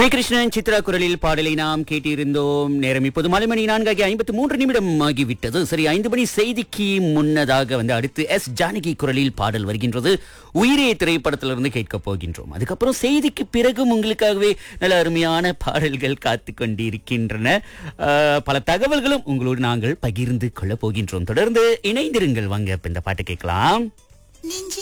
உன்னிகிருஷ்ணன் சித்ரா குரலில் பாடலை நாம் கேட்டிருந்தோம். நேரம் இப்போது மாலை மணி 4:53 ஆகிவிட்டது. சரி, 5 மணி செய்திக்கு முன்னதாக அடுத்து எஸ் ஜானகி குரலில் பாடல் வருகின்றது. உயிரே திரைப்படத்திலிருந்து கேட்க போகின்றோம். அதுக்கப்புறம் செய்திக்கு பிறகும் உங்களுக்காகவே நல்ல அருமையான பாடல்கள் காத்து கொண்டிருக்கின்றன. பல தகவல்களும் உங்களோடு நாங்கள் பகிர்ந்து கொள்ள போகின்றோம். தொடர்ந்து இணைந்திருங்கள். வாங்க இப்ப இந்த பாட்டு கேட்கலாம்.